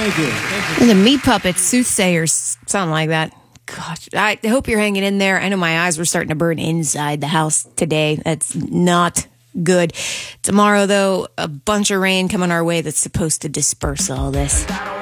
Thank you. Thank you. The meat puppets, soothsayers, something like that. Gosh, I hope you're hanging in there. I know my eyes were starting to burn inside the house today. That's not good. Tomorrow, though, a bunch of rain coming our way that's supposed to disperse all this.